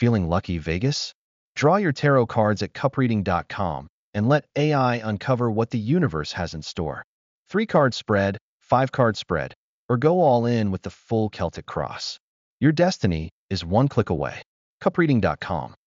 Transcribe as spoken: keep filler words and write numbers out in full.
Feeling lucky, Vegas? Draw your tarot cards at cup reading dot com and let A I uncover what the universe has in store. Three-card spread, five-card spread, or go all in with the full Celtic cross. Your destiny is one click away. cup reading dot com